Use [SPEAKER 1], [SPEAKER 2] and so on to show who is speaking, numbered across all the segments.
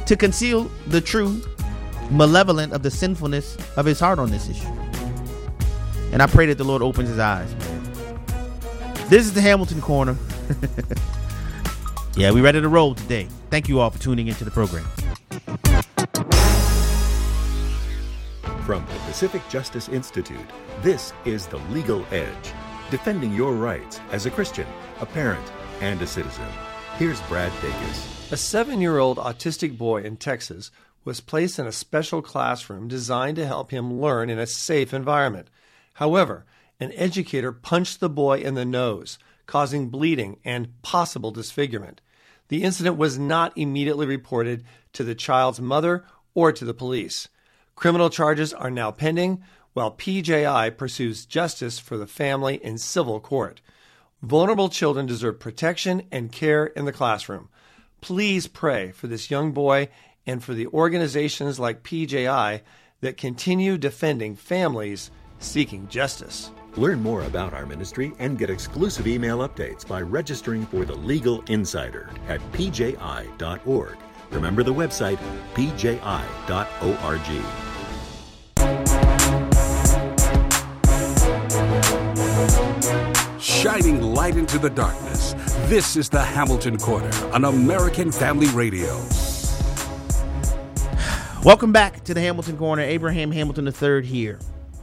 [SPEAKER 1] to conceal the true malevolence of the sinfulness of his heart on this issue. And I pray that the Lord opens his eyes, man. This is the Hamilton Corner. Yeah, we ready to roll today. Thank you all for tuning into the program.
[SPEAKER 2] From the Pacific Justice Institute, this is The Legal Edge, defending your rights as a Christian, a parent, and a citizen. Here's Brad Dacus.
[SPEAKER 3] A 7-year-old autistic boy in Texas was placed in a special classroom designed to help him learn in a safe environment. However, an educator punched the boy in the nose, causing bleeding and possible disfigurement. The incident was not immediately reported to the child's mother or to the police. Criminal charges are now pending, while PJI pursues justice for the family in civil court. Vulnerable children deserve protection and care in the classroom. Please pray for this young boy and for the organizations like PJI that continue defending families seeking justice.
[SPEAKER 2] Learn more about our ministry and get exclusive email updates by registering for the Legal Insider at pji.org. Remember the website, pji.org.
[SPEAKER 4] Shining light into the darkness, this is the Hamilton Corner on American Family Radio.
[SPEAKER 1] Welcome back to the Hamilton Corner. Abraham Hamilton III here.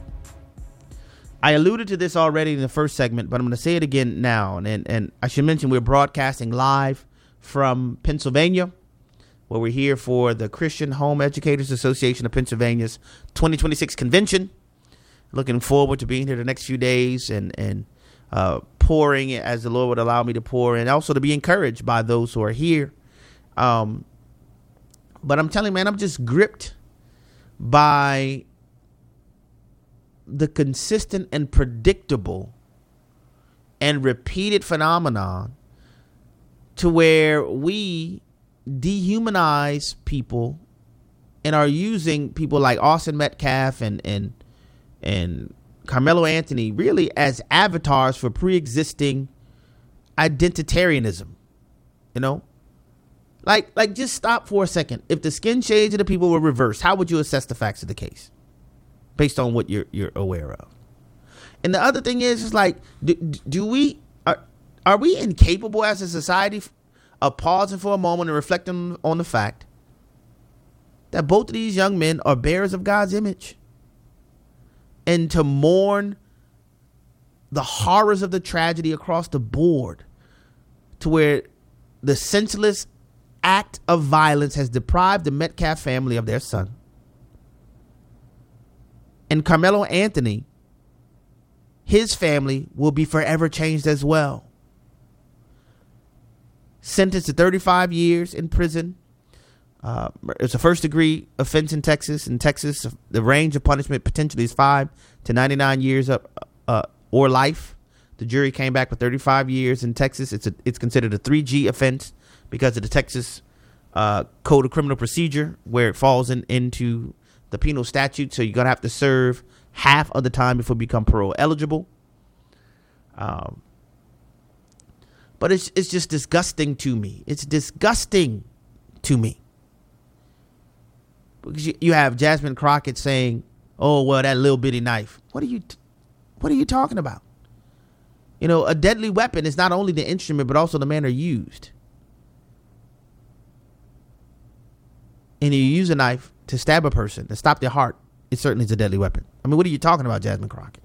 [SPEAKER 1] I alluded to this already in the first segment, but I'm going to say it again now. And I should mention we're broadcasting live from Pennsylvania, where we're here for the Christian Home Educators Association of Pennsylvania's 2026 convention. Looking forward to being here the next few days and pouring as the Lord would allow me to pour, and also to be encouraged by those who are here. But I'm telling you, man, I'm just gripped by the consistent and predictable and repeated phenomenon to where we dehumanize people and are using people like Austin Metcalf and Carmelo Anthony really as avatars for pre-existing identitarianism. You know, like just stop for a second. If the skin shades of the people were reversed, how would you assess the facts of the case based on what you're aware of? And the other thing is like, are we incapable as a society of pausing for a moment and reflecting on the fact that both of these young men are bearers of God's image, and to mourn the horrors of the tragedy across the board, to where the senseless act of violence has deprived the Metcalf family of their son. And Carmelo Anthony, his family will be forever changed as well. Sentenced to 35 years in prison. It's a first-degree offense in Texas. In Texas, the range of punishment potentially is 5 to 99 years or life. The jury came back with 35 years. In Texas, it's considered a 3G offense because of the Texas Code of Criminal Procedure, where it falls into the penal statute. So you're going to have to serve half of the time before you become parole eligible. But it's just disgusting to me. It's disgusting to me. Because you have Jasmine Crockett saying, "Oh well, that little bitty knife." What are you talking about? You know, a deadly weapon is not only the instrument but also the manner used. And you use a knife to stab a person to stop their heart, it certainly is a deadly weapon. I mean, what are you talking about, Jasmine Crockett?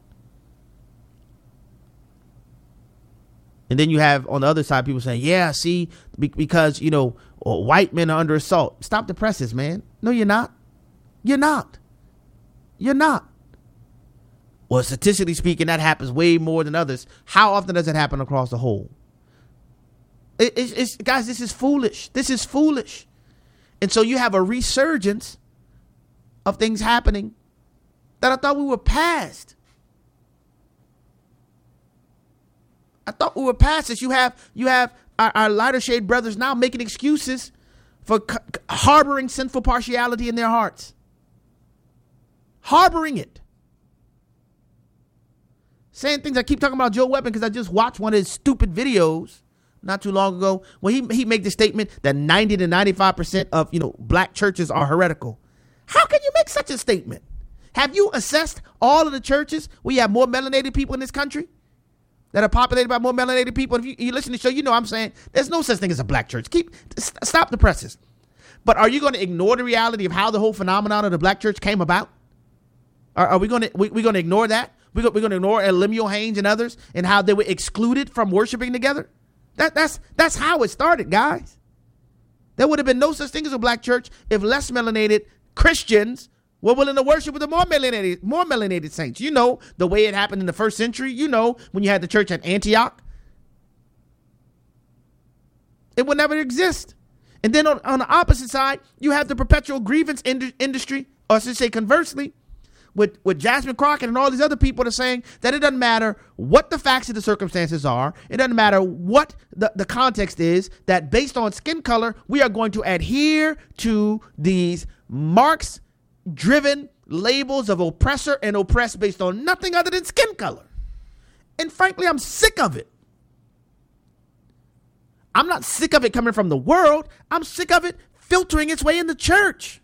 [SPEAKER 1] And then you have on the other side people saying, "Yeah, see, because you know, white men are under assault." Stop the presses, man. No, you're not. You're not. You're not. Well, statistically speaking, that happens way more than others. How often does it happen across the whole? It's guys, this is foolish. This is foolish. And so you have a resurgence of things happening that I thought we were past. I thought we were past this. You have our lighter shade brothers now making excuses for harboring sinful partiality in their hearts. Harboring it. Saying things. I keep talking about Joe Weapon because I just watched one of his stupid videos not too long ago when he made the statement that 90 to 95% of, black churches are heretical. How can you make such a statement? Have you assessed all of the churches where you have more melanated people in this country that are populated by more melanated people? If you listen to the show, I'm saying there's no such thing as a black church. Stop the presses. But are you going to ignore the reality of how the whole phenomenon of the black church came about? Are we going to ignore that? We're going to ignore Lemuel Haynes and others and how they were excluded from worshiping together? That's how it started, guys. There would have been no such thing as a black church if less melanated Christians were willing to worship with the more melanated saints. You know the way it happened in the first century. You know when you had the church at Antioch. It would never exist. And then on the opposite side, you have the perpetual grievance industry, or I should say conversely, with Jasmine Crockett and all these other people that are saying that it doesn't matter what the facts of the circumstances are. It doesn't matter what the context is, that based on skin color, we are going to adhere to these Marx-driven labels of oppressor and oppressed based on nothing other than skin color. And frankly, I'm sick of it. I'm not sick of it coming from the world. I'm sick of it filtering its way in the church.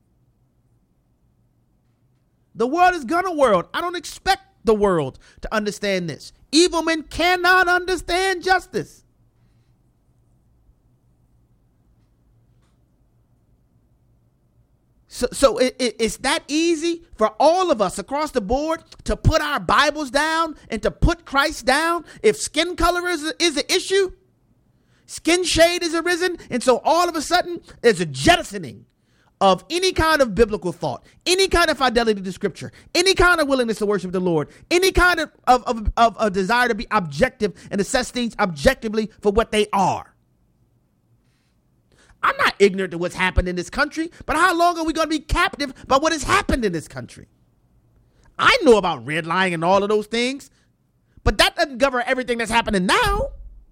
[SPEAKER 1] The world is gonna world. I don't expect the world to understand this. Evil men cannot understand justice. So it's that easy for all of us across the board to put our Bibles down and to put Christ down if skin color is an issue. Skin shade is arisen, and so all of a sudden there's a jettisoning of any kind of biblical thought, any kind of fidelity to scripture, any kind of willingness to worship the Lord, any kind of a desire to be objective and assess things objectively for what they are. I'm not ignorant to what's happened in this country, but how long are we going to be captive by what has happened in this country? I know about redlining and all of those things, but that doesn't govern everything that's happening now.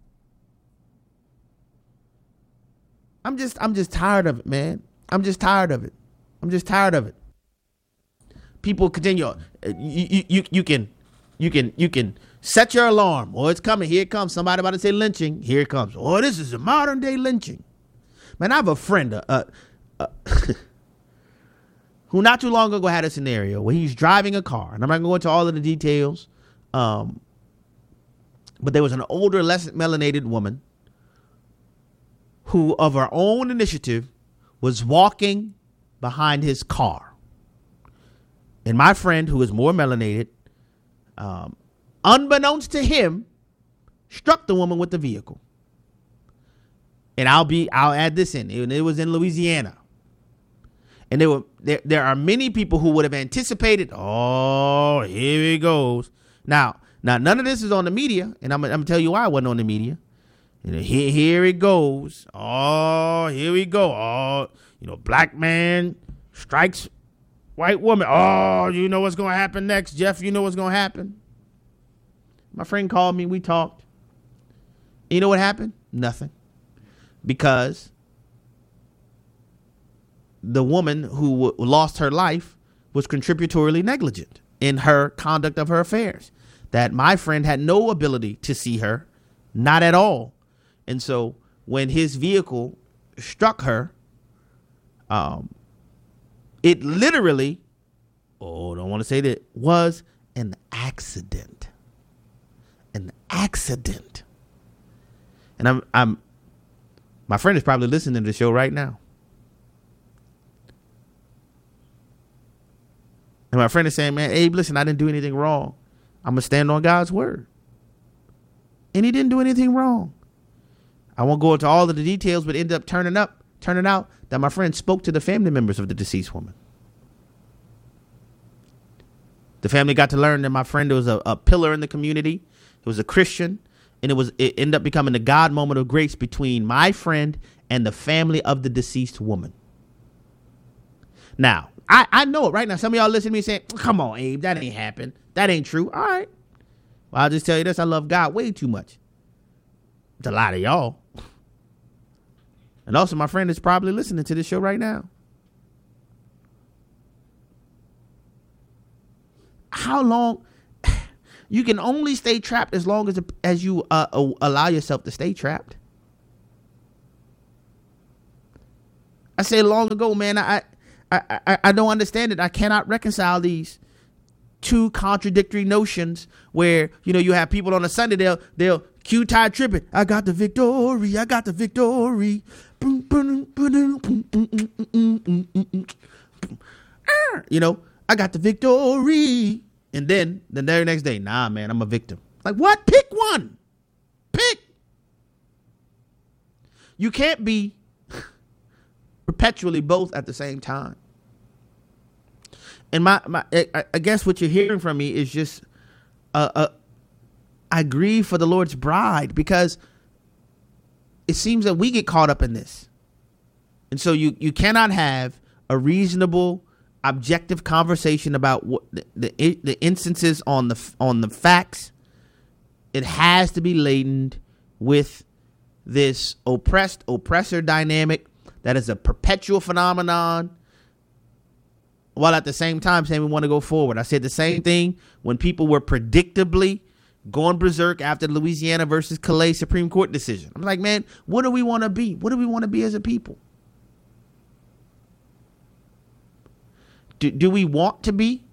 [SPEAKER 1] I'm just tired of it, man. I'm just tired of it. People continue. You can set your alarm. Oh, it's coming. Here it comes. Somebody about to say lynching. Here it comes. Oh, this is a modern day lynching. Man, I have a friend who not too long ago had a scenario where he's driving a car, and I'm not going to go into all of the details. But there was an older, less melanated woman who, of her own initiative, was walking behind his car. And my friend, who is more melanated, unbeknownst to him, struck the woman with the vehicle. And I'll add this in. It was in Louisiana. And there are many people who would have anticipated, oh, here he goes. Now none of this is on the media, and I'm gonna tell you why it wasn't on the media. Here it goes. Oh, here we go. Oh, black man strikes white woman. Oh, you know what's going to happen next, Jeff? You know what's going to happen? My friend called me. We talked. You know what happened? Nothing. Because the woman who lost her life was contributory negligent in her conduct of her affairs. That my friend had no ability to see her, not at all. And so when his vehicle struck her, it literally, don't want to say that, was an accident. An accident. And my friend is probably listening to the show right now. And my friend is saying, man, Abe, listen, I didn't do anything wrong. I'm going to stand on God's word. And he didn't do anything wrong. I won't go into all of the details, but ended up turning out that my friend spoke to the family members of the deceased woman. The family got to learn that my friend was a pillar in the community. He was a Christian, and it ended up becoming the God moment of grace between my friend and the family of the deceased woman. Now, I know it right now. Some of y'all listening to me saying, come on, Abe, that ain't happened. That ain't true. All right. Well, I'll just tell you this. I love God way too much to lie to y'all. And also, my friend is probably listening to this show right now. How long? You can only stay trapped as long as you allow yourself to stay trapped. I said long ago, man, I don't understand it. I cannot reconcile these two contradictory notions where, you know, you have people on a Sunday, they'll Q-tide tripping. I got the victory. I got the victory. You know, I got the victory. And then the very next day, nah, man, I'm a victim. Like, what? Pick one. Pick. You can't be perpetually both at the same time. And I guess what you're hearing from me is just I grieve for the Lord's bride, because it seems that we get caught up in this. And so you cannot have a reasonable, objective conversation about what the instances on the facts. It has to be laden with this oppressor dynamic that is a perpetual phenomenon, while at the same time saying we want to go forward. I said the same thing when people were predictably going berserk after the Louisiana versus Calais Supreme Court decision. I'm like, man, what do we want to be? What do we want to be as a people? Do we want to be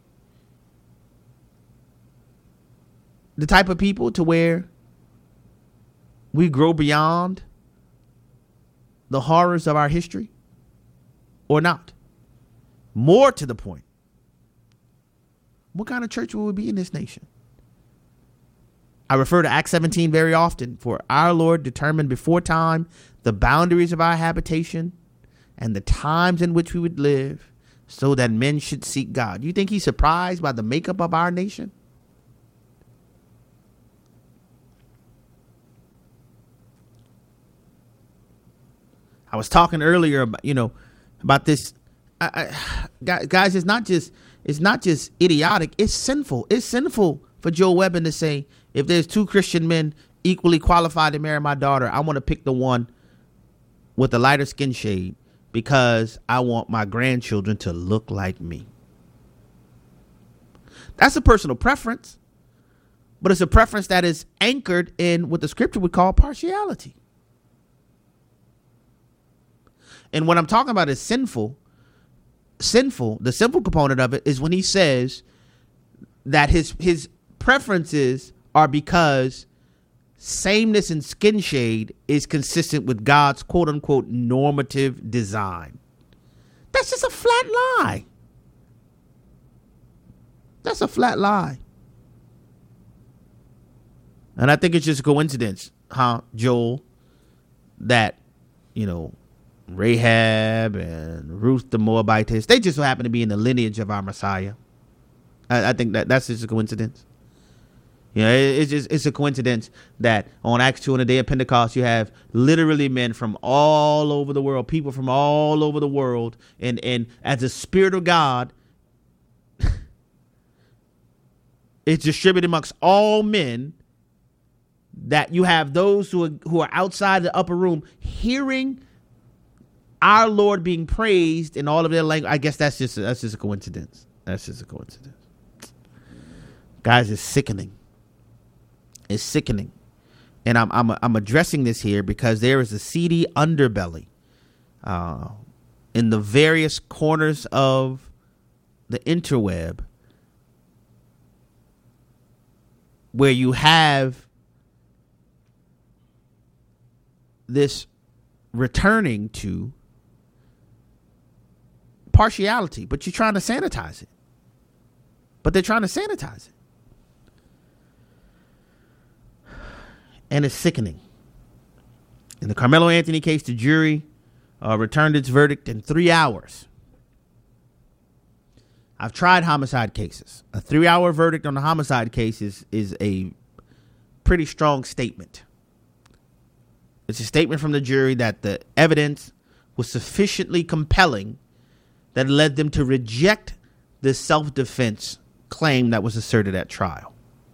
[SPEAKER 1] the type of people to where we grow beyond the horrors of our history, or not? More to the point, what kind of church will we be in this nation? I refer to Acts 17 very often. For our Lord determined before time the boundaries of our habitation and the times in which we would live, so that men should seek God. You think he's surprised by the makeup of our nation? I was talking earlier about, about this. Guys, it's not just idiotic. It's sinful. It's sinful for Joe Webbin to say, if there's two Christian men equally qualified to marry my daughter, I want to pick the one with the lighter skin shade because I want my grandchildren to look like me. That's a personal preference, but it's a preference that is anchored in what the scripture would call partiality. And what I'm talking about is sinful. The sinful component of it is when he says that his preferences are because sameness in skin shade is consistent with God's quote unquote normative design. That's just a flat lie. That's a flat lie. And I think it's just a coincidence, Joel, that, Rahab and Ruth the Moabitess, they just so happen to be in the lineage of our Messiah. I think that's just a coincidence. It's a coincidence that on Acts 2 on the day of Pentecost, you have literally men from all over the world, people from all over the world. And as the Spirit of God is distributed amongst all men, that you have those who are outside the upper room hearing our Lord being praised in all of their language. I guess that's just a coincidence. That's just a coincidence. Guys, it's sickening. It's sickening. And I'm addressing this here because there is a seedy underbelly in the various corners of the interweb where you have this returning to partiality, but you're trying to sanitize it. But they're trying to sanitize it. And it's sickening. In the Carmelo Anthony case, the jury returned its verdict in 3 hours. I've tried homicide cases. A 3-hour verdict on a homicide case is a pretty strong statement. It's a statement from the jury that the evidence was sufficiently compelling that led them to reject the self-defense claim that was asserted at trial.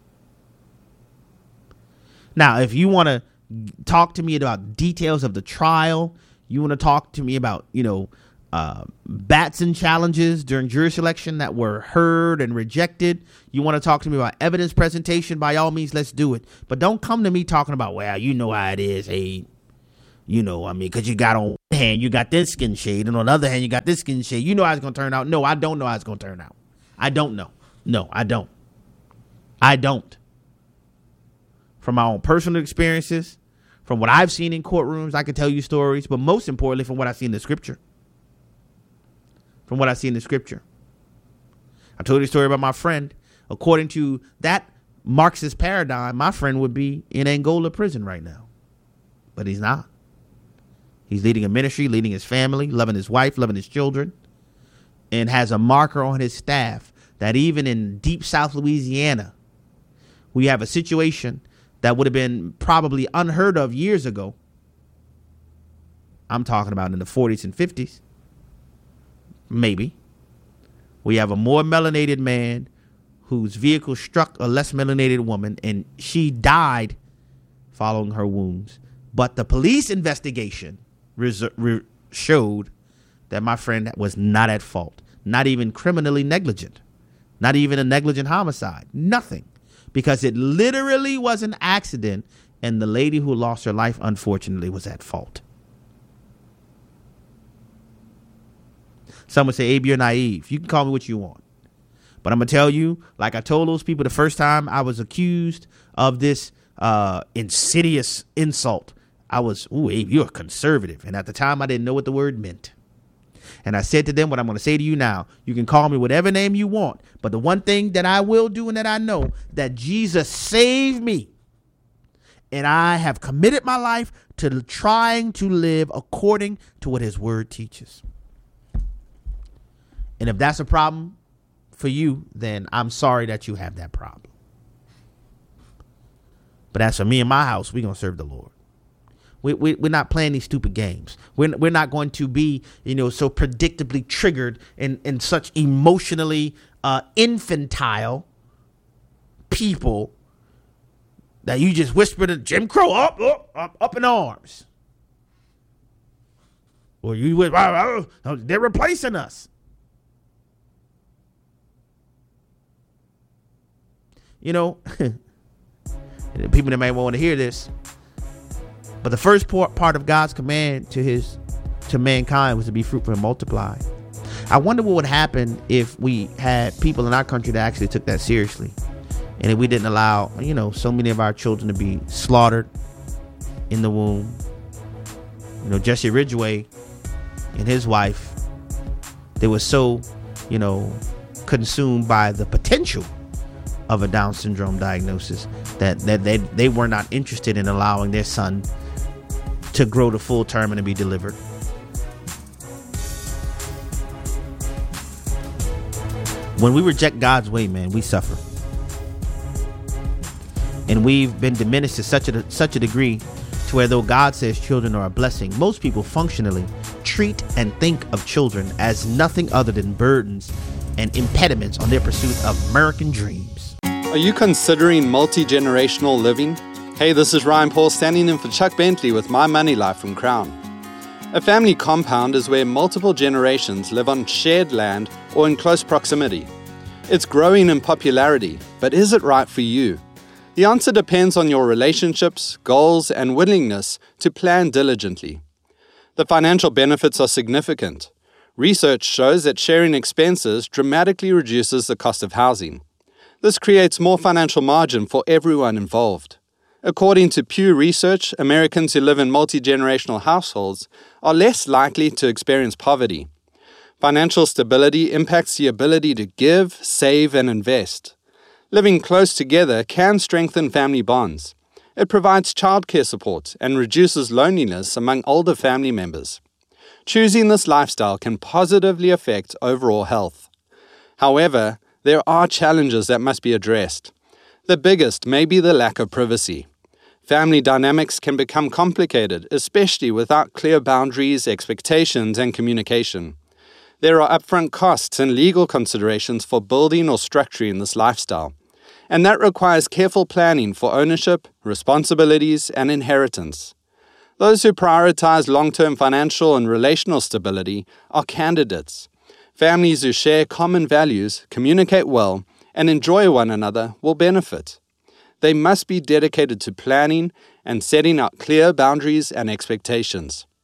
[SPEAKER 1] Now, if you want to talk to me about details of the trial, you want to talk to me about, Batson challenges during jury selection that were heard and rejected, you want to talk to me about evidence presentation, by all means, let's do it. But don't come to me talking about, well, you know how it is, hey, because you got on hand, you got this skin shade, and on the other hand, you got this skin shade. You know how it's going to turn out. No, I don't know how it's going to turn out. I don't know. No, I don't. I don't. From my own personal experiences, from what I've seen in courtrooms, I can tell you stories, but most importantly, from what I see in the scripture. From what I see in the scripture. I told you a story about my friend. According to that Marxist paradigm, my friend would be in Angola prison right now. But he's not. He's leading a ministry, leading his family, loving his wife, loving his children, and has a marker on his staff that even in deep South Louisiana, we have a situation that would have been probably unheard of years ago. I'm talking about in the 40s and 50s. Maybe. We have a more melanated man whose vehicle struck a less melanated woman, and she died following her wounds. But the police investigation showed that my friend was not at fault, not even criminally negligent, not even a negligent homicide, nothing, because it literally was an accident, and the lady who lost her life, unfortunately, was at fault. Some would say, Abe, you're naive. You can call me what you want. But I'm going to tell you, like I told those people the first time I was accused of this insidious insult, I was, ooh, Abe, you're a conservative. And at the time, I didn't know what the word meant. And I said to them what I'm going to say to you now. You can call me whatever name you want. But the one thing that I will do and that I know, that Jesus saved me. And I have committed my life to trying to live according to what his word teaches. And if that's a problem for you, then I'm sorry that you have that problem. But as for me and my house, we're going to serve the Lord. We're not playing these stupid games. We're not going to be, so predictably triggered and such emotionally infantile people that you just whisper to Jim Crow up in arms. Or you they're replacing us. People that may want to hear this, but the first part of God's command to mankind was to be fruitful and multiply. I wonder what would happen if we had people in our country that actually took that seriously, and if we didn't allow, so many of our children to be slaughtered in the womb. Jesse Ridgway and his wife, they were so, consumed by the potential of a Down syndrome diagnosis that they were not interested in allowing their son to grow to full term and to be delivered. When we reject God's way, man, we suffer. And we've been diminished to such a degree to where though God says children are a blessing, most people functionally treat and think of children as nothing other than burdens and impediments on their pursuit of American dreams.
[SPEAKER 5] Are you considering multi-generational living? Hey, this is Ryan Paul standing in for Chuck Bentley with My Money Life from Crown. A family compound is where multiple generations live on shared land or in close proximity. It's growing in popularity, but is it right for you? The answer depends on your relationships, goals, and willingness to plan diligently. The financial benefits are significant. Research shows that sharing expenses dramatically reduces the cost of housing. This creates more financial margin for everyone involved. According to Pew Research, Americans who live in multi-generational households are less likely to experience poverty. Financial stability impacts the ability to give, save, and invest. Living close together can strengthen family bonds. It provides childcare support and reduces loneliness among older family members. Choosing this lifestyle can positively affect overall health. However, there are challenges that must be addressed. The biggest may be the lack of privacy. Family dynamics can become complicated, especially without clear boundaries, expectations, and communication. There are upfront costs and legal considerations for building or structuring this lifestyle, and that requires careful planning for ownership, responsibilities, and inheritance. Those who prioritize long-term financial and relational stability are candidates. Families who share common values, communicate well, and enjoy one another will benefit. They must be dedicated to planning and setting out clear boundaries and expectations.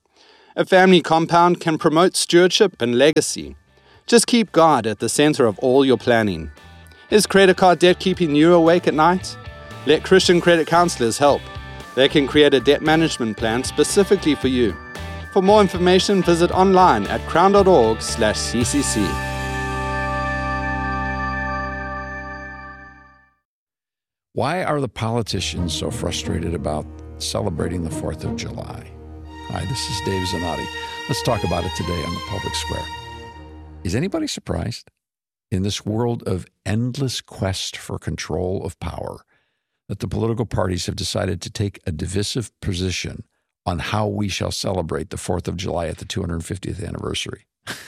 [SPEAKER 5] A family compound can promote stewardship and legacy. Just keep God at the center of all your planning. Is credit card debt keeping you awake at night? Let Christian credit counselors help. They can create a debt management plan specifically for you. For more information, visit online at crown.org/ccc.
[SPEAKER 6] Why are the politicians so frustrated about celebrating the 4th of July? Hi, this is Dave Zanotti. Let's talk about it today on the Public Square. Is anybody surprised in this world of endless quest for control of power that the political parties have decided to take a divisive position on how we shall celebrate the 4th of July at the 250th anniversary?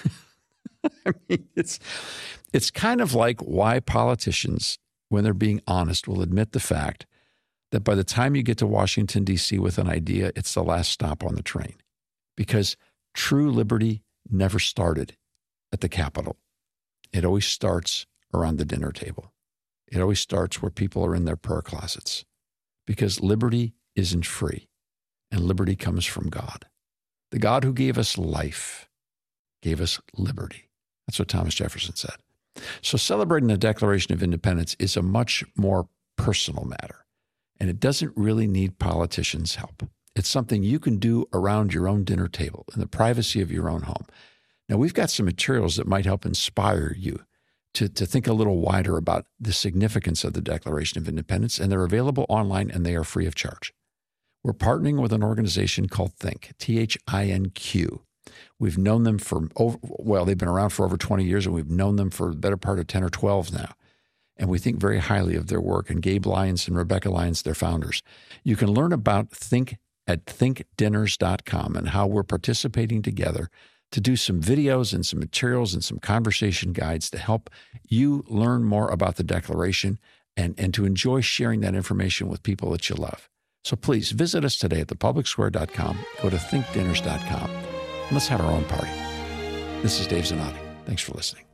[SPEAKER 6] I mean, it's kind of like why politicians, when they're being honest, will admit the fact that by the time you get to Washington, D.C. with an idea, it's the last stop on the train. Because true liberty never started at the Capitol. It always starts around the dinner table. It always starts where people are in their prayer closets. Because liberty isn't free, and liberty comes from God. The God who gave us life gave us liberty. That's what Thomas Jefferson said. So celebrating the Declaration of Independence is a much more personal matter, and it doesn't really need politicians' help. It's something you can do around your own dinner table in the privacy of your own home. Now, we've got some materials that might help inspire you to think a little wider about the significance of the Declaration of Independence, and they're available online, and they are free of charge. We're partnering with an organization called Think, THINQ. We've known them they've been around for over 20 years, and we've known them for the better part of 10 or 12 now. And we think very highly of their work, and Gabe Lyons and Rebecca Lyons, their founders. You can learn about Think at thinkdinners.com and how we're participating together to do some videos and some materials and some conversation guides to help you learn more about the Declaration and to enjoy sharing that information with people that you love. So please visit us today at thepublicsquare.com, go to thinkdinners.com, and let's have our own party. This is Dave Zanotti. Thanks for listening.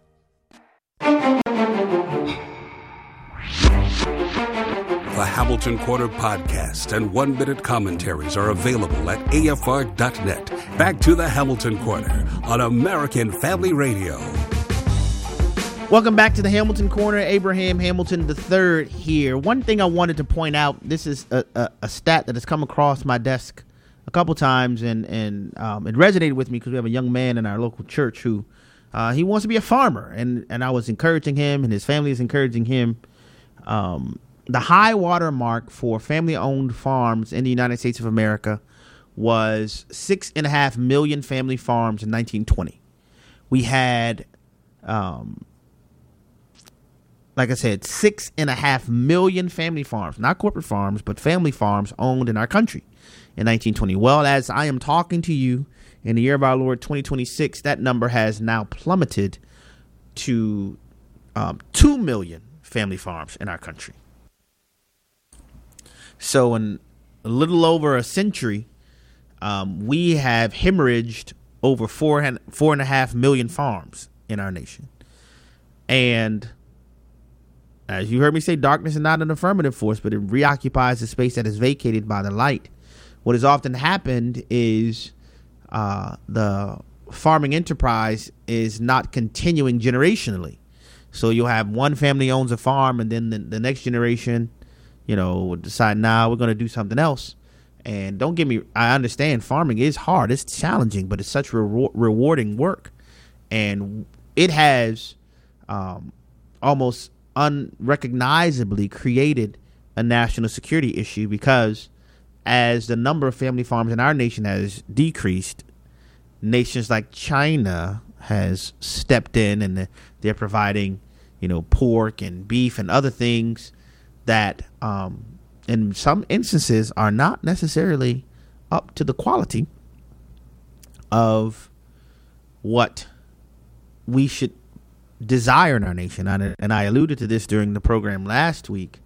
[SPEAKER 4] The Hamilton Corner podcast and 1-minute commentaries are available at afr.net. Back to the Hamilton Corner on American Family Radio.
[SPEAKER 1] Welcome back to the Hamilton Corner. Abraham Hamilton III here. One thing I wanted to point out, this is a stat that has come across my desk a couple times, and it resonated with me because we have a young man in our local church who he wants to be a farmer, and I was encouraging him, and his family is encouraging him. The high water mark for family-owned farms in the United States of America was 6.5 million family farms in 1920. We had, like I said, 6.5 million family farms, not corporate farms, but family farms owned in our country in 1920. Well, as I am talking to you in the year of our Lord 2026, that number has now plummeted to 2 million family farms in our country. So in a little over a century, we have hemorrhaged over 4.5 million farms in our nation. And as you heard me say, darkness is not an affirmative force, but it reoccupies the space that is vacated by the light. What has often happened is the farming enterprise is not continuing generationally. So you'll have one family owns a farm, and then the next generation, would decide, we're going to do something else. And don't get me, I understand farming is hard. It's challenging, but it's such rewarding work. And it has almost unrecognizably created a national security issue, because as the number of family farms in our nation has decreased, nations like China has stepped in, and they're providing, pork and beef and other things that in some instances are not necessarily up to the quality of what we should desire in our nation. And I alluded to this during the program last week.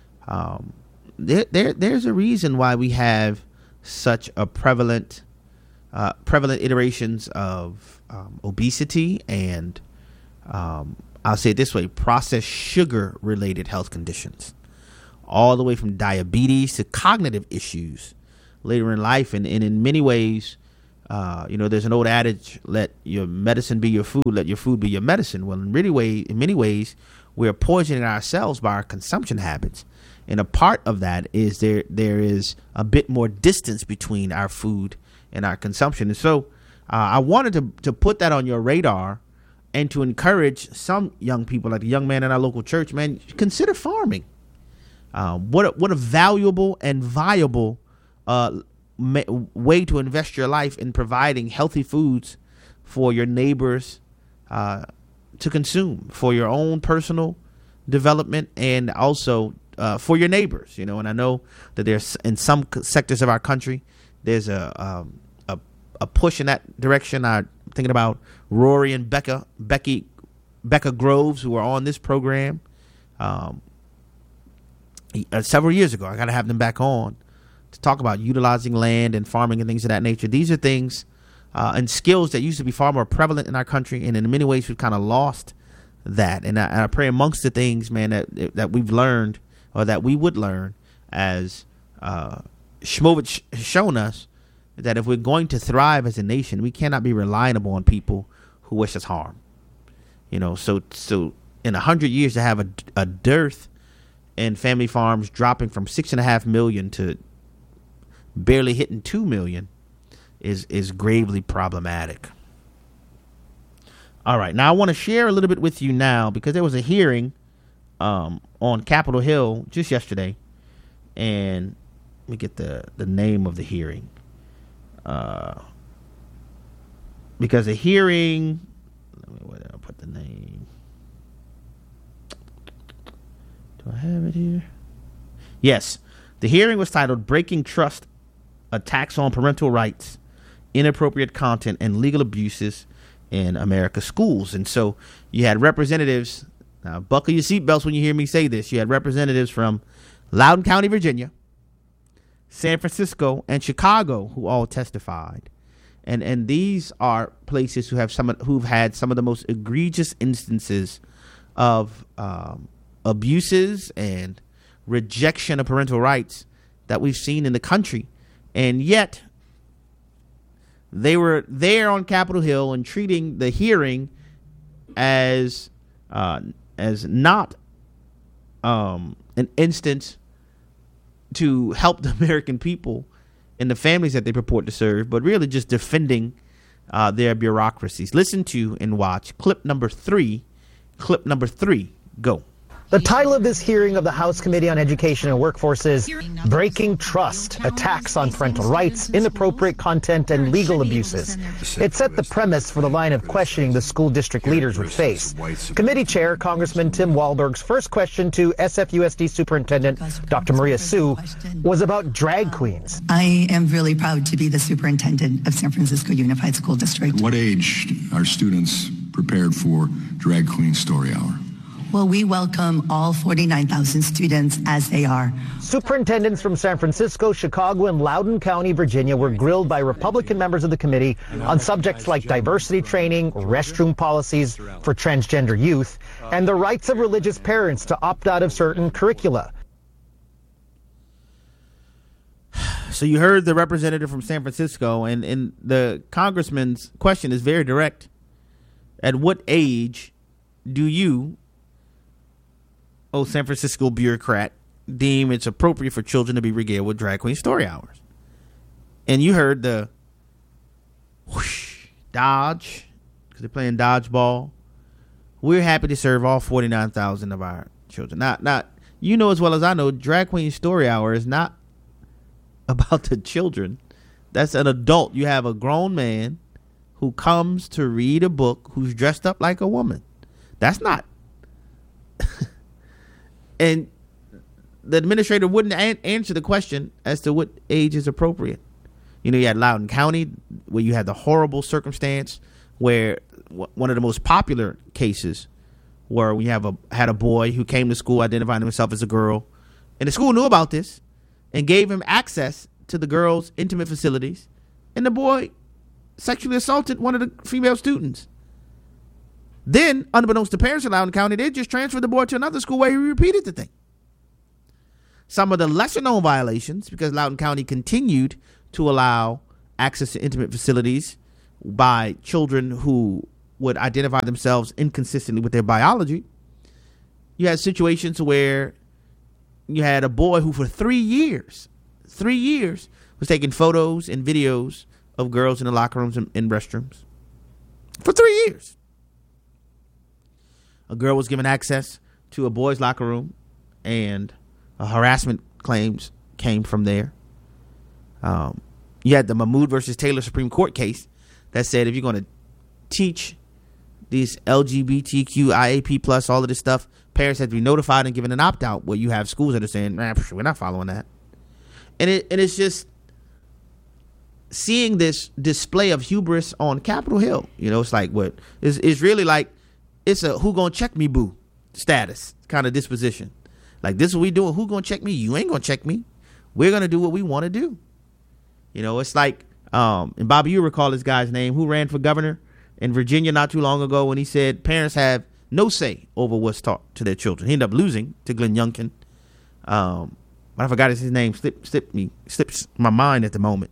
[SPEAKER 1] There's a reason why we have such a prevalent iterations of obesity and I'll say it this way, processed sugar related health conditions, all the way from diabetes to cognitive issues later in life. And in many ways, There's an old adage, let your medicine be your food, let your food be your medicine. Well, in many ways, we're poisoning ourselves by our consumption habits. And a part of that is there is a bit more distance between our food and our consumption. And so I wanted to put that on your radar and to encourage some young people, like the young man in our local church, man, consider farming. What a valuable and viable way to invest your life in providing healthy foods for your neighbors to consume, for your own personal development, and also for your neighbors. And I know that there's, in some sectors of our country, there's a push in that direction. I'm thinking about Rory and Becca Groves, who are on this program several years ago. I got to have them back on to talk about utilizing land and farming and things of that nature. These are things and skills that used to be far more prevalent in our country, and in many ways we've kind of lost that. And I pray amongst the things, man, that we've learned, or that we would learn, as Shmovich has shown us, that if we're going to thrive as a nation, we cannot be relying upon people who wish us harm. So in 100 years to have a dearth in family farms dropping from 6.5 million to barely hitting 2 million is gravely problematic. All right, now I want to share a little bit with you now, because there was a hearing on Capitol Hill just yesterday, and let me get the name of the hearing. Because a hearing, where did I put the name? Do I have it here? Yes, the hearing was titled "Breaking Trust: Attacks on Parental Rights, Inappropriate Content, and Legal Abuses in America's Schools." And so you had representatives, now buckle your seatbelts when you hear me say this, you had representatives from Loudoun County, Virginia, San Francisco, and Chicago who all testified. And these are places who've had some of the most egregious instances of abuses and rejection of parental rights that we've seen in the country. And yet they were there on Capitol Hill and treating the hearing as not an instance to help the American people and the families that they purport to serve, but really just defending their bureaucracies. Listen to and watch clip number 3. Clip number 3. Go.
[SPEAKER 7] The title of this hearing of the House Committee on Education and Workforce is Breaking Trust: Attacks on Parental Rights, Inappropriate Content, and Legal Abuses. It set the premise for the line of questioning the school district leaders would face. Committee Chair Congressman Tim Walberg's first question to SFUSD Superintendent Dr. Maria Sue was about drag queens.
[SPEAKER 8] I am really proud to be the superintendent of San Francisco Unified School District.
[SPEAKER 9] At what age are students prepared for Drag Queen Story Hour?
[SPEAKER 8] Well, we welcome all 49,000 students as they are.
[SPEAKER 7] Superintendents from San Francisco, Chicago, and Loudoun County, Virginia were grilled by Republican members of the committee on subjects like diversity training, restroom policies for transgender youth, and the rights of religious parents to opt out of certain curricula.
[SPEAKER 1] So you heard the representative from San Francisco, and the congressman's question is very direct. At what age do you, San Francisco bureaucrat, deem it's appropriate for children to be regaled with drag queen story hours? And you heard the whoosh, dodge, because they're playing dodgeball. We're happy to serve all 49,000 of our children. Not, you know as well as I know, drag queen story hour is not about the children. That's an adult. You have a grown man who comes to read a book who's dressed up like a woman. That's not. And the administrator wouldn't answer the question as to what age is appropriate. You had Loudoun County, where you had the horrible circumstance where one of the most popular cases where we had a boy who came to school identifying himself as a girl, and the school knew about this and gave him access to the girl's intimate facilities, and the boy sexually assaulted one of the female students. Then, unbeknownst to parents in Loudoun County, they just transferred the boy to another school where he repeated the thing. Some of the lesser known violations, because Loudoun County continued to allow access to intimate facilities by children who would identify themselves inconsistently with their biology. You had situations where you had a boy who for 3 years was taking photos and videos of girls in the locker rooms and restrooms. For 3 years. A girl was given access to a boys' locker room, and harassment claims came from there. You had the Mahmoud versus Taylor Supreme Court case that said if you're going to teach these LGBTQ, IAP plus, all of this stuff, parents have to be notified and given an opt-out. Well, you have schools that are saying, we're not following that. And it's just seeing this display of hubris on Capitol Hill. You know, it's like what it's really like it's a who gonna check me boo status kind of disposition. Like, this is what we doing. Who gonna check me? You ain't gonna check me. We're gonna do what we want to do. You know, it's like and Bobby, you recall this guy's name who ran for governor in Virginia not too long ago when he said parents have no say over what's taught to their children. He ended up losing to Glenn Youngkin. But I forgot his name. Slips my mind at the moment.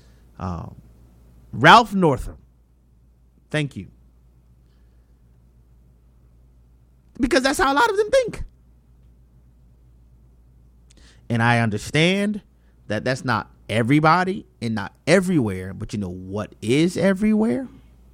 [SPEAKER 1] Ralph Northam. Thank you. Because that's how a lot of them think. And I understand that that's not everybody and not everywhere, but you know what is everywhere?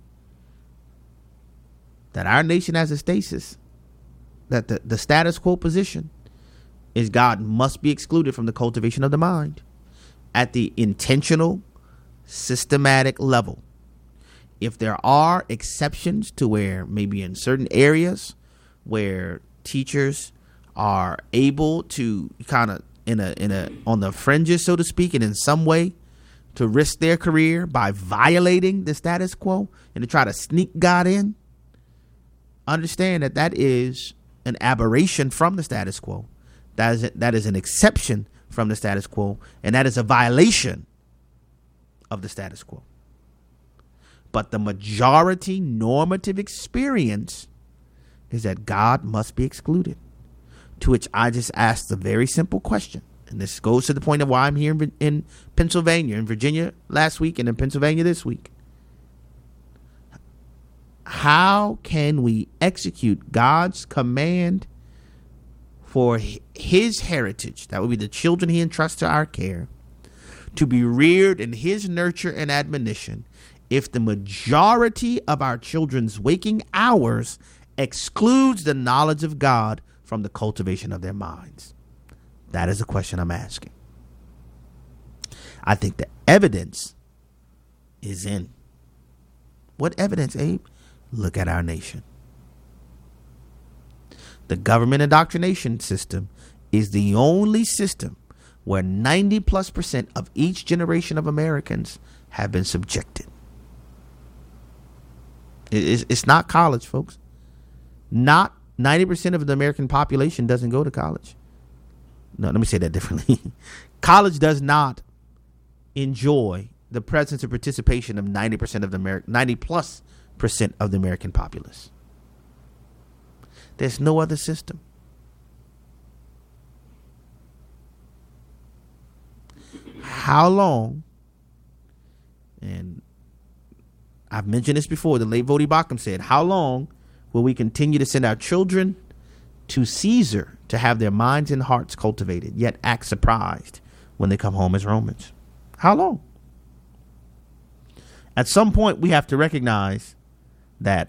[SPEAKER 1] That our nation has a stasis. That the status quo position is God must be excluded from the cultivation of the mind at the intentional, systematic level. If there are exceptions to where maybe in certain areas where teachers are able to kind of on the fringes, so to speak, and in some way to risk their career by violating the status quo and to try to sneak God in, understand that is an aberration from the status quo. That is an exception from the status quo, and that is a violation of the status quo. But the majority normative experience is that God must be excluded. To which I just asked a very simple question. And this goes to the point of why I'm here in Pennsylvania, in Virginia last week, and in Pennsylvania this week. How can we execute God's command for his heritage, that would be the children he entrusts to our care, to be reared in his nurture and admonition, if the majority of our children's waking hours excludes the knowledge of God from the cultivation of their minds? That is a question I'm asking. I think the evidence is in. What evidence, Abe? Look at our nation. The government indoctrination system is the only system where 90+% of each generation of Americans have been subjected. It's not college, folks. Not 90% of the American population doesn't go to college. No, let me say that differently. College does not enjoy the presence and participation of 90% of the 90+% of the American populace. There's no other system. How long, and I've mentioned this before, the late Vodi Bakum said, how long will we continue to send our children to Caesar to have their minds and hearts cultivated, yet act surprised when they come home as Romans? How long? At some point, we have to recognize that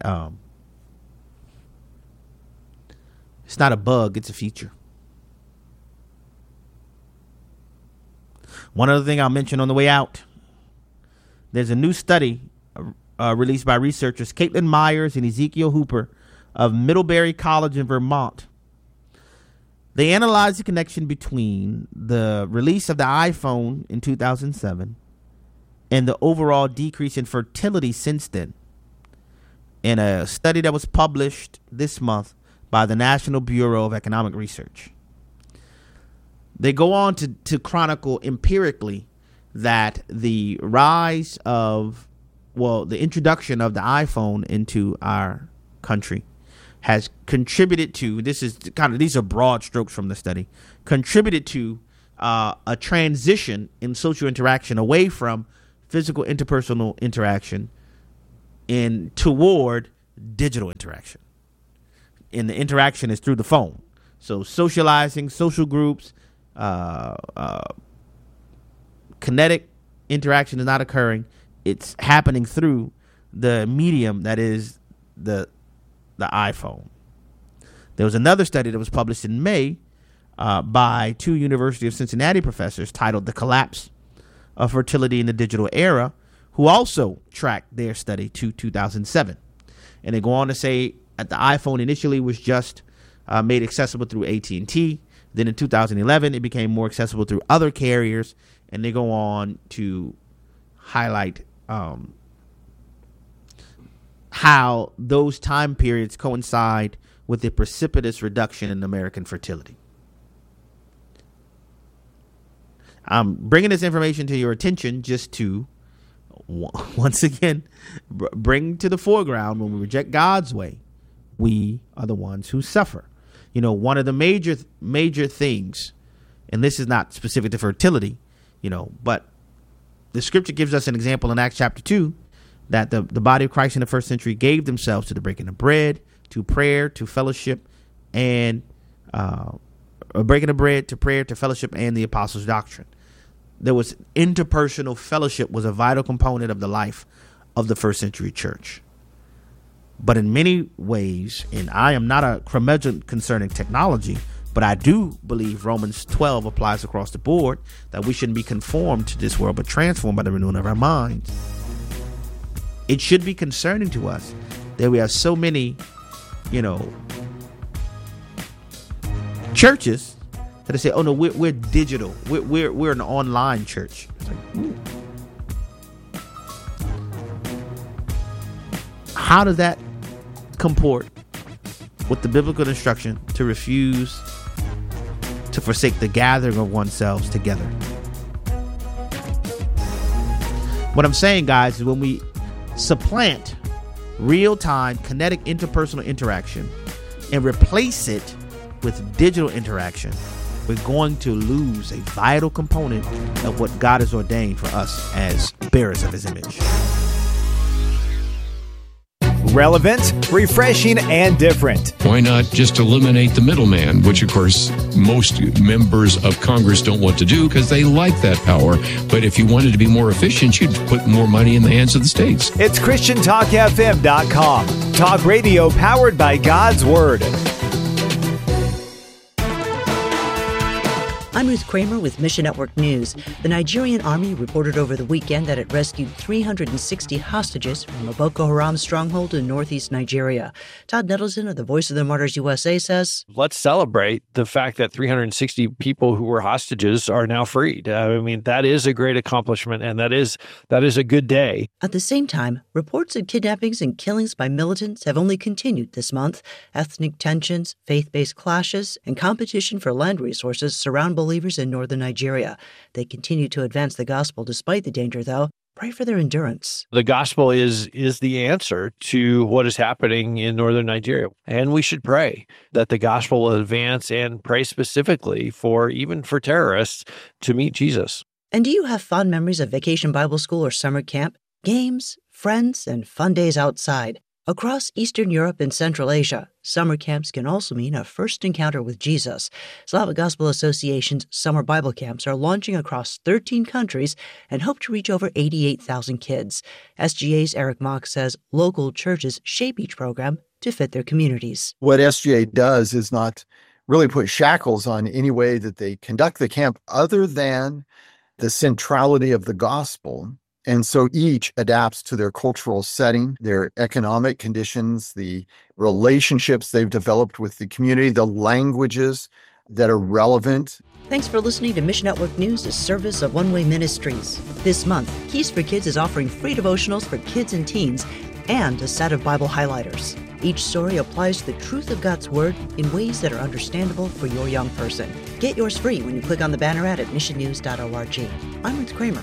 [SPEAKER 1] it's not a bug, it's a feature. One other thing I'll mention on the way out. There's a new study released by researchers Caitlin Myers and Ezekiel Hooper of Middlebury College in Vermont. They analyzed the connection between the release of the iPhone in 2007 and the overall decrease in fertility since then, in a study that was published this month by the National Bureau of Economic Research. They go on to chronicle empirically that the rise of, the introduction of the iPhone into our country has contributed to, these are broad strokes from the study, contributed to a transition in social interaction away from physical interpersonal interaction and toward digital interaction. And the interaction is through the phone. So socializing, social groups, kinetic interaction is not occurring. It's happening through the medium that is the iPhone. There was another study that was published in May by two University of Cincinnati professors titled "The Collapse of Fertility in the Digital Era," who also tracked their study to 2007. And they go on to say that the iPhone initially was just made accessible through AT&T. Then in 2011, it became more accessible through other carriers. And they go on to highlight how those time periods coincide with the precipitous reduction in American fertility. I'm bringing this information to your attention just to, once again, bring to the foreground, when we reject God's way, we are the ones who suffer. You know, one of the major things, and this is not specific to fertility, you know, but the scripture gives us an example in Acts chapter 2 that the body of Christ in the first century gave themselves to the breaking of bread, to prayer, to fellowship, and breaking of bread, to prayer, to fellowship, and the apostles' doctrine. There was interpersonal fellowship was a vital component of the life of the first century church. But in many ways, and I am not a curmudgeon concerning technology, but I do believe Romans 12 applies across the board, that we shouldn't be conformed to this world, but transformed by the renewing of our minds. It should be concerning to us that we have so many, you know, churches that say, "Oh no, we're digital. We're an online church." It's like, how does that comport with the biblical instruction to refuse to forsake the gathering of oneself together? What I'm saying, guys, is when we supplant real-time kinetic interpersonal interaction and replace it with digital interaction, we're going to lose a vital component of what God has ordained for us as bearers of his image.
[SPEAKER 10] Relevant, refreshing, and different.
[SPEAKER 11] Why not just eliminate the middleman, which, of course, most members of Congress don't want to do because they like that power. But if you wanted to be more efficient, you'd put more money in the hands of the states.
[SPEAKER 10] It's ChristianTalkFM.com. Talk radio powered by God's Word.
[SPEAKER 12] I'm Ruth Kramer with Mission Network News. The Nigerian army reported over the weekend that it rescued 360 hostages from a Boko Haram stronghold in northeast Nigeria. Todd Nettleton of the Voice of the Martyrs USA says,
[SPEAKER 13] let's celebrate the fact that 360 people who were hostages are now freed. I mean, that is a great accomplishment, and that is a good day.
[SPEAKER 12] At the same time, reports of kidnappings and killings by militants have only continued this month. Ethnic tensions, faith-based clashes, and competition for land resources surround believers in northern Nigeria. They continue to advance the gospel despite the danger, though. Pray for their endurance.
[SPEAKER 13] The gospel is the answer to what is happening in northern Nigeria. And we should pray that the gospel will advance, and pray specifically for terrorists to meet Jesus.
[SPEAKER 12] And do you have fond memories of Vacation Bible School or summer camp? Games, friends, and fun days outside. Across Eastern Europe and Central Asia, summer camps can also mean a first encounter with Jesus. Slavic Gospel Association's summer Bible camps are launching across 13 countries and hope to reach over 88,000 kids. SGA's Eric Mock says local churches shape each program to fit their communities.
[SPEAKER 14] What SGA does is not really put shackles on any way that they conduct the camp other than the centrality of the gospel. And so each adapts to their cultural setting, their economic conditions, the relationships they've developed with the community, the languages that are relevant.
[SPEAKER 12] Thanks for listening to Mission Network News, a service of One Way Ministries. This month, Keys for Kids is offering free devotionals for kids and teens and a set of Bible highlighters. Each story applies to the truth of God's Word in ways that are understandable for your young person. Get yours free when you click on the banner ad at missionnews.org. I'm Ruth Kramer.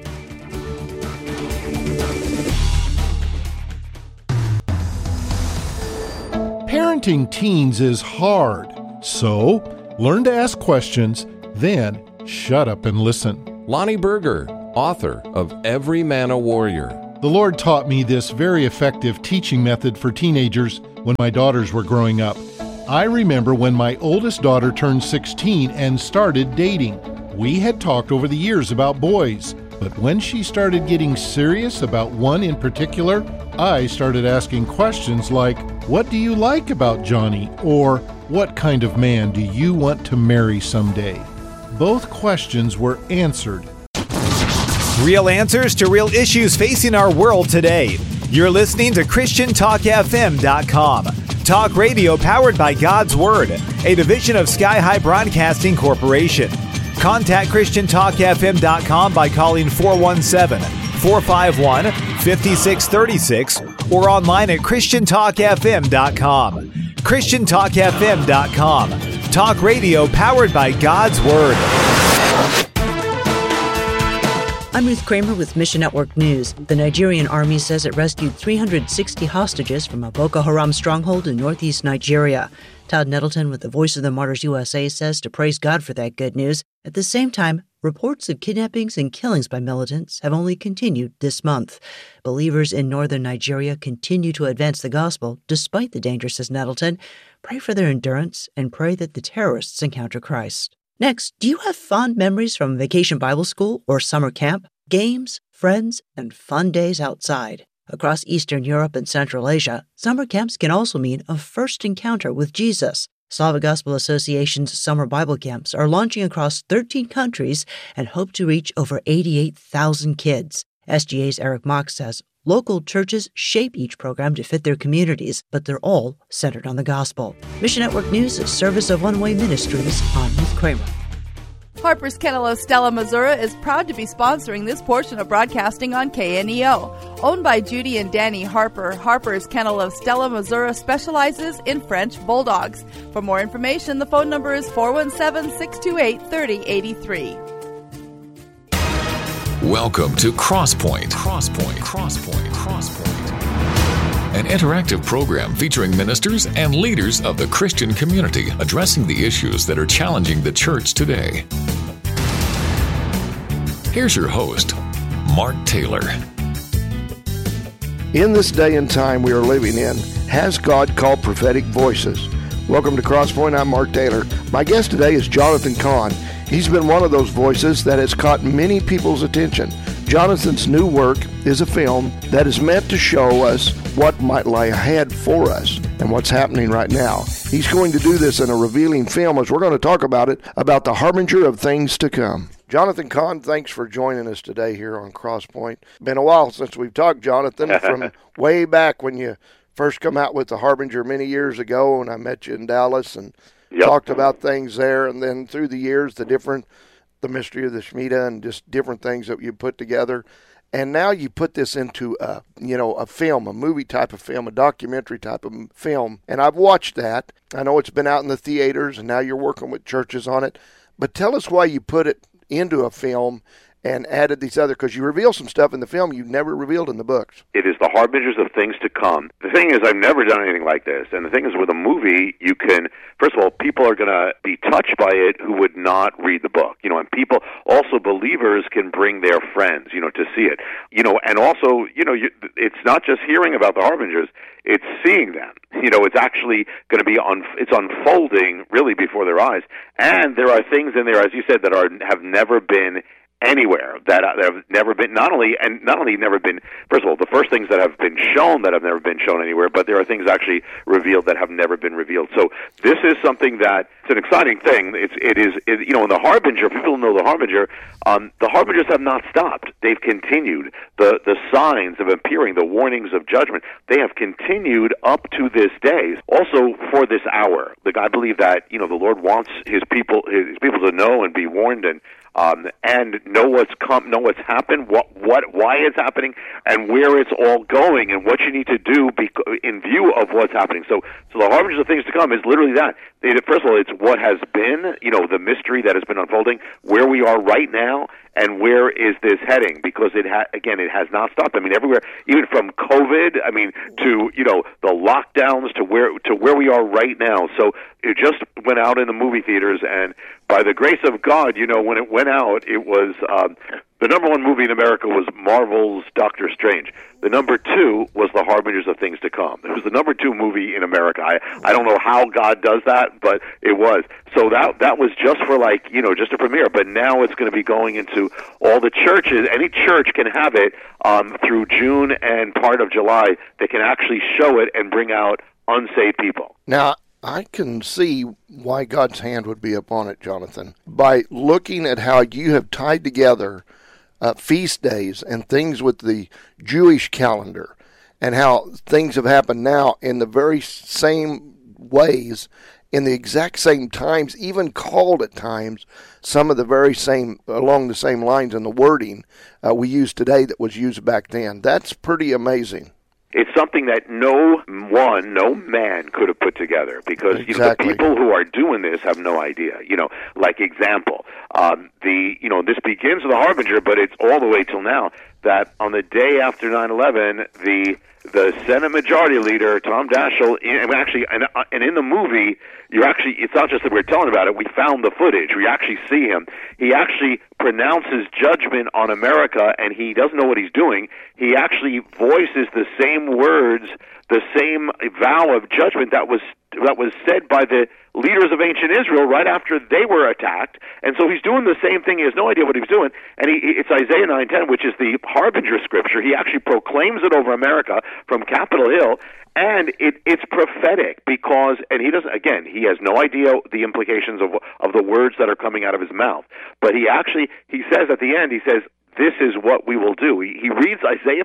[SPEAKER 15] Parenting teens is hard, so learn to ask questions, then shut up and listen.
[SPEAKER 6] Lonnie Berger,
[SPEAKER 16] author of Every Man a Warrior.
[SPEAKER 15] The Lord taught me this very effective teaching method for teenagers when my daughters were growing up. I remember when my oldest daughter turned 16 and started dating. We had talked over the years about boys, but when she started getting serious about one in particular, I started asking questions like, "What do you like about Johnny?" or "What kind of man do you want to marry someday?" Both questions were answered.
[SPEAKER 10] Real answers to real issues facing our world today. You're listening to ChristianTalkFM.com. Talk radio powered by God's Word, a division of Sky High Broadcasting Corporation. Contact ChristianTalkFM.com by calling 417-451-5636 or online at ChristianTalkFM.com. ChristianTalkFM.com. Talk radio powered by God's Word.
[SPEAKER 12] I'm Ruth Kramer with Mission Network News. The Nigerian army says it rescued 360 hostages from a Boko Haram stronghold in northeast Nigeria. Todd Nettleton with the Voice of the Martyrs USA says to praise God for that good news. At the same time, reports of kidnappings and killings by militants have only continued this month. Believers in northern Nigeria continue to advance the gospel despite the danger, says Nettleton. Pray for their endurance and pray that the terrorists encounter Christ. Next, do you have fond memories from Vacation Bible School or summer camp? Games, friends, and fun days outside. Across Eastern Europe and Central Asia, summer camps can also mean a first encounter with Jesus. Slavic Gospel Association's summer Bible camps are launching across 13 countries and hope to reach over 88,000 kids. SGA's Eric Mock says local churches shape each program to fit their communities, but they're all centered on the gospel. Mission Network News is service of One Way Ministries. I'm Ruth Kramer.
[SPEAKER 17] Harper's Kennel of Stella, Missouri is proud to be sponsoring this portion of broadcasting on KNEO. Owned by Judy and Danny Harper, Harper's Kennel of Stella, Missouri specializes in French Bulldogs. For more information, the phone number is 417-628-3083.
[SPEAKER 18] Welcome to Crosspoint. An interactive program featuring ministers and leaders of the Christian community addressing the issues that are challenging the church today. Here's your host, Mark Taylor.
[SPEAKER 19] In this day and time we are living in, has God called prophetic voices? Welcome to Crosspoint. I'm Mark Taylor. My guest today is Jonathan Cahn. He's been one of those voices that has caught many people's attention. Jonathan's new work is a film that is meant to show us what might lie ahead for us and what's happening right now. He's going to do this in a revealing film as we're going to talk about it, about the harbinger of things to come. Jonathan Cahn, thanks for joining us today here on Crosspoint. Been a while since we've talked, Jonathan, from way back when you first come out with The Harbinger many years ago, and I met you in Dallas and talked about things there, and then through the years, the mystery of the Shemitah and just different things that you put together. And now you put this into a film, a movie type of film, a documentary type of film. And I've watched that. I know it's been out in the theaters, and now you're working with churches on it. But tell us why you put it into a film and added these other, because you reveal some stuff in the film you've never revealed in the books.
[SPEAKER 20] It is the harbingers of things to come. The thing is, I've never done anything like this. And the thing is, with a movie, you can, first of all, people are going to be touched by it who would not read the book. And people, also believers can bring their friends, to see it. And also, it's not just hearing about the harbingers, it's seeing them. It's actually going to be it's unfolding really before their eyes. And there are things in there, as you said, that have never been anywhere, that have never been, not only never been, first of all, the first things that have been shown that have never been shown anywhere, but there are things actually revealed that have never been revealed. So this is something that, it's an exciting thing. It is, in the Harbinger, people know the Harbinger, the Harbingers have not stopped. They've continued. The signs of appearing, the warnings of judgment, they have continued up to this day. Also for this hour. I believe that, the Lord wants his people to know and be warned and know what's happened, why it's happening, and where it's all going, and what you need to do in view of what's happening. So the harbingers of things to come is literally that. First of all, it's what has been, the mystery that has been unfolding, where we are right now, and where is this heading? Because it has not stopped. Everywhere, even from COVID, to the lockdowns to where we are right now. So it just went out in the movie theaters, and by the grace of God, when it went out, it was The number one movie in America was Marvel's Doctor Strange. The number two was The Harbingers of Things to Come. It was the number two movie in America. I don't know how God does that, but it was. So that was just for just a premiere. But now it's going to be going into all the churches. Any church can have it through June and part of July. They can actually show it and bring out unsaved people.
[SPEAKER 19] Now, I can see why God's hand would be upon it, Jonathan, by looking at how you have tied together feast days and things with the Jewish calendar, and how things have happened now in the very same ways, in the exact same times, even called at times, some of the very same, along the same lines in the wording we use today that was used back then. That's pretty amazing.
[SPEAKER 20] It's something that no man could have put together, because the people who are doing this have no idea. Like example, this begins with the Harbinger, but it's all the way till now that on the day after 9/11, the Senate Majority Leader Tom Daschle, and in the movie, it's not just that we're telling about it. We found the footage. We actually see him. He actually pronounces judgment on America, and he doesn't know what he's doing. He actually voices the same words, the same vow of judgment that was said by the leaders of ancient Israel right after they were attacked. And so he's doing the same thing. He has no idea what he's doing. And it's Isaiah 9:10, which is the Harbinger scripture. He actually proclaims it over America from Capitol Hill. And it's prophetic because, and he doesn't, again, he has no idea the implications of the words that are coming out of his mouth. But he says at the end, he says, this is what we will do. He reads Isaiah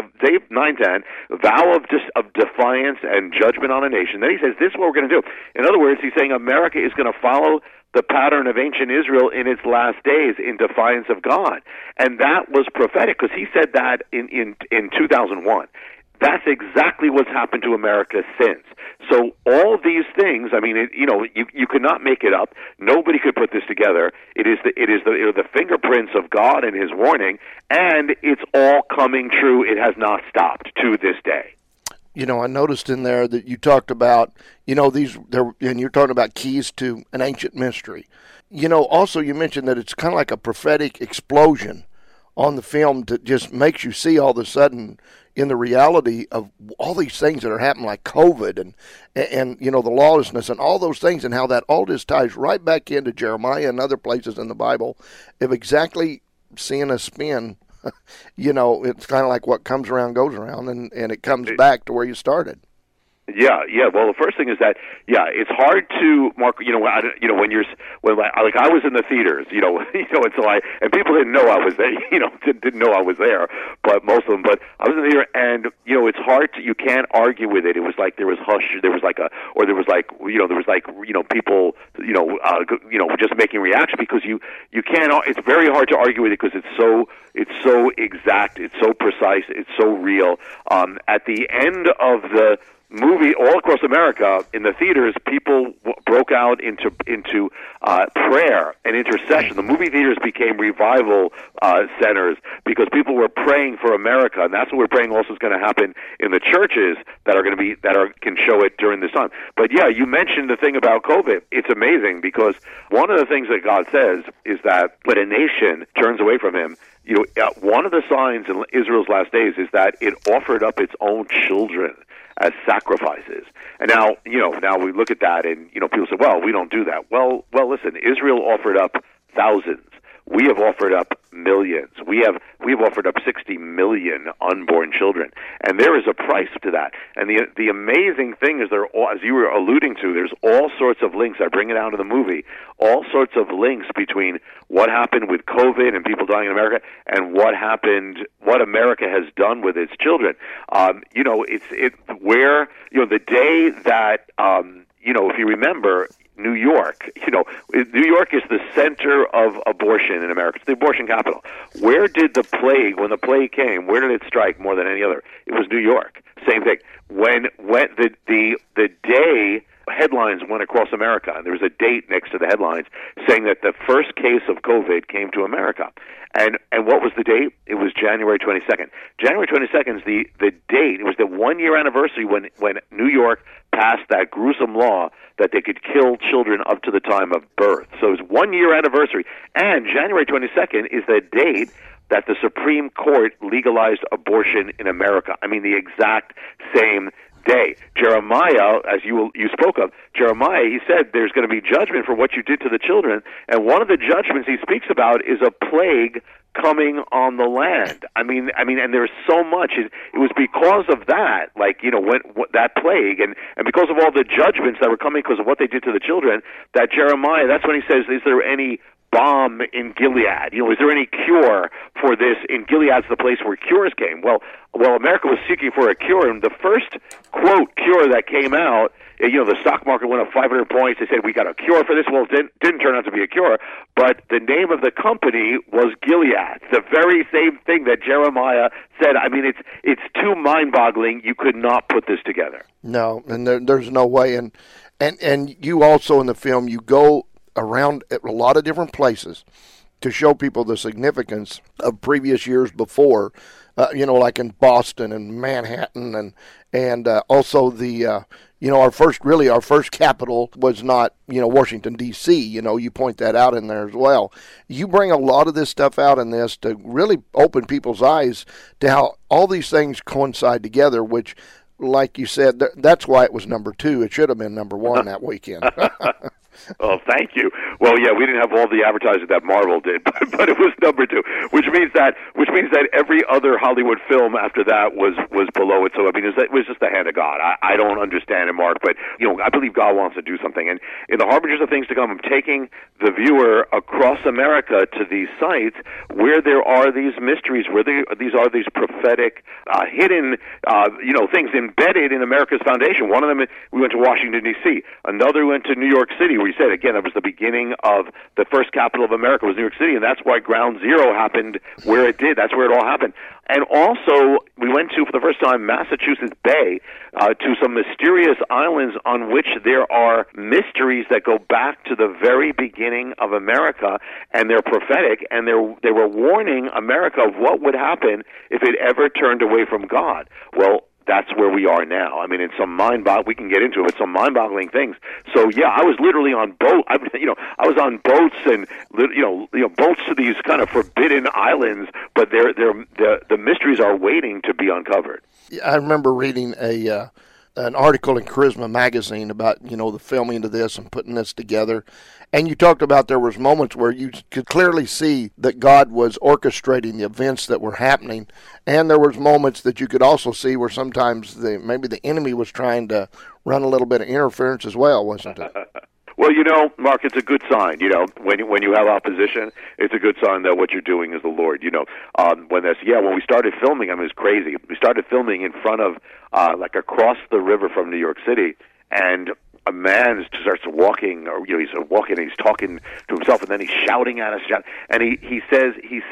[SPEAKER 20] 9:10, vow of defiance and judgment on a nation. Then he says, this is what we're going to do. In other words, he's saying America is going to follow the pattern of ancient Israel in its last days in defiance of God. And that was prophetic because he said that in 2001. That's exactly what's happened to America since. So all these things, I mean, you could not make it up. Nobody could put this together. It is the fingerprints of God and His warning, and it's all coming true. It has not stopped to this day.
[SPEAKER 19] I noticed in there that you talked about, and you're talking about keys to an ancient mystery. Also you mentioned that it's kind of like a prophetic explosion on the film that just makes you see all of a sudden in the reality of all these things that are happening, like COVID and the lawlessness and all those things, and how that all just ties right back into Jeremiah and other places in the Bible of exactly seeing a spin. It's kind of like what comes around goes around, and it comes back to where you started.
[SPEAKER 20] Yeah. Well, the first thing is that it's hard to mark. When I was in the theaters, and people didn't know I was there. Didn't know I was there, but most of them. But I was in the theater, and it's hard to. You can't argue with it. It was like there was hush. There was people just making reaction because you can't. It's very hard to argue with it because it's so exact. It's so precise. It's so real. At the end of the movie, all across America, in the theaters, people broke out into prayer and intercession. The movie theaters became revival centers because people were praying for America, and that's what we're praying also is going to happen in the churches that can show it during this time. But you mentioned the thing about COVID. It's amazing because one of the things that God says is that when a nation turns away from Him, one of the signs in Israel's last days is that it offered up its own children as sacrifices. And now we look at that and, people say, well, we don't do that. Well, listen, Israel offered up thousands. We have offered up millions. We have offered up 60 million unborn children. And there is a price to that. And the amazing thing is as you were alluding to, there's all sorts of links. I bring it out in the movie. All sorts of links between what happened with COVID and people dying in America and what America has done with its children. The day that, if you remember, New York. New York is the center of abortion in America. It's the abortion capital. Where did when the plague came, where did it strike more than any other? It was New York. Same thing. When the day headlines went across America, and there was a date next to the headlines saying that the first case of COVID came to America. And what was the date? It was January 22nd. January 22nd is the date. It was the 1-year anniversary when New York passed that gruesome law that they could kill children up to the time of birth. So it's 1 year anniversary. And January 22nd is the date that the Supreme Court legalized abortion in America. I mean, the exact same day. Jeremiah, as you spoke of, Jeremiah, he said there's going to be judgment for what you did to the children. And one of the judgments he speaks about is a plague coming on the land. I mean, and there's so much. It was because of that, like, you know, when that plague, and because of all the judgments that were coming because of what they did to the children, that Jeremiah, that's when he says, is there any balm in Gilead? You know, is there any cure for this? In Gilead's the place where cures came. Well, America was seeking for a cure, and the first, quote, cure that came out, you know, the stock market went up 500 points. They said, we got a cure for this. Well, it didn't turn out to be a cure, but the name of the company was Gilead, the very same thing that Jeremiah said. I mean, it's too mind-boggling. You could not put this together.
[SPEAKER 19] No, and there's no way. And you also in the film, you go around a lot of different places to show people the significance of previous years before, you know, like in Boston and Manhattan, and also the you know, our first capital was not, you know, Washington, D.C. You know, you point that out in there as well. You bring a lot of this stuff out in this to really open people's eyes to how all these things coincide together, which, like you said, that's why it was number 2. It should have been number 1 that weekend.
[SPEAKER 20] Oh, thank you. Well, yeah, we didn't have all the advertising that Marvel did, but it was number 2, which means that every other Hollywood film after that was below it. So I mean, it was just the hand of God. I don't understand it, Mark, but you know, I believe God wants to do something. And in the Harbingers of Things to Come, I'm taking the viewer across America to these sites where there are these mysteries, where these prophetic, hidden, you know, things embedded in America's foundation. One of them, we went to Washington D.C. Another, we went to New York City. We said, again, that was the beginning of the first capital of America was New York City, and that's why Ground Zero happened where it did. That's where it all happened. And also, we went to, for the first time, Massachusetts Bay, to some mysterious islands on which there are mysteries that go back to the very beginning of America, and they're prophetic, and they were warning America of what would happen if it ever turned away from God. Well, that's where we are now. I mean, it's some we can get into it, but some mind-boggling things. So yeah, I was literally on boat. I was on boats and boats to these kind of forbidden islands, but the mysteries are waiting to be uncovered.
[SPEAKER 19] I remember reading an article in Charisma magazine about, you know, the filming of this and putting this together. And you talked about there was moments where you could clearly see that God was orchestrating the events that were happening. And there was moments that you could also see where sometimes maybe the enemy was trying to run a little bit of interference as well, wasn't it?
[SPEAKER 20] Well, you know, Mark, it's a good sign. You know, when you have opposition, it's a good sign that what you're doing is the Lord. You know, when we started filming, I mean, it was crazy. We started filming in front of, like across the river from New York City, and a man starts walking, or you know, he's walking and he's talking to himself, and then he's shouting at us, and he said,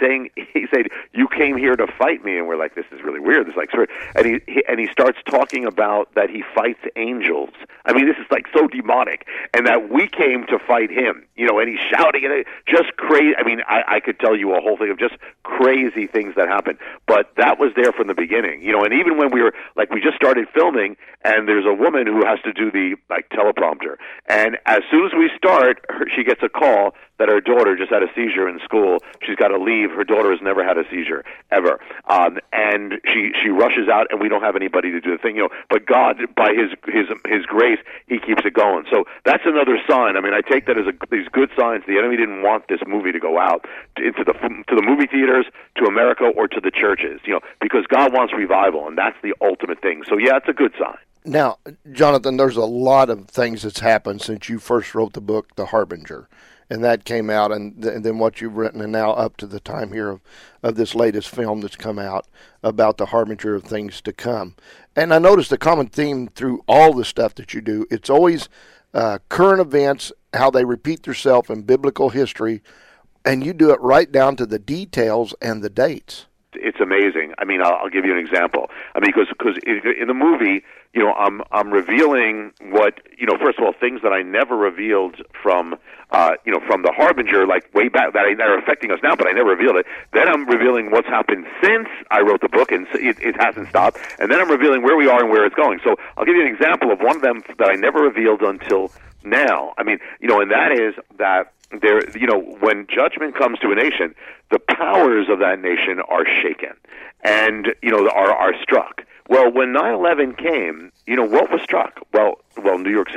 [SPEAKER 20] "You came here to fight me," and we're like, "This is really weird." This is like, and he starts talking about that he fights angels. I mean, this is like so demonic, and that we came to fight him, you know. And he's shouting, and just crazy. I mean, I could tell you a whole thing of just crazy things that happened, but that was there from the beginning, you know. And even when we just started filming, and there's a woman who has to do the teleprompter, and as soon as we start, she gets a call that her daughter just had a seizure in school. She's got to leave. Her daughter has never had a seizure ever, and she rushes out, and we don't have anybody to do the thing, you know. But God, by His grace, He keeps it going. So that's another sign. I mean, I take that as these good signs. The enemy didn't want this movie to go out to the movie theaters, to America, or to the churches, you know, because God wants revival, and that's the ultimate thing. So yeah, it's a good sign.
[SPEAKER 19] Now, Jonathan, there's a lot of things that's happened since you first wrote the book, The Harbinger, and that came out, and then what you've written, and now up to the time here of this latest film that's come out about the Harbinger of Things to Come. And I noticed a common theme through all the stuff that you do. It's always current events, how they repeat themselves in biblical history, and you do it right down to the details and the dates.
[SPEAKER 20] it's amazing. I mean, I'll give you an example. I mean, because in the movie, you know, I'm revealing what, you know, first of all, things that I never revealed from, you know, from the Harbinger, like way back, that are affecting us now, but I never revealed it. Then I'm revealing what's happened since I wrote the book, and it hasn't stopped. And then I'm revealing where we are and where it's going. So I'll give you an example of one of them that I never revealed until now. I mean, you know, and that is that there, you know, when judgment comes to a nation, the powers of that nation are shaken and, you know, are struck. Well, when 9/11 came, you know, what was struck? Well, New York City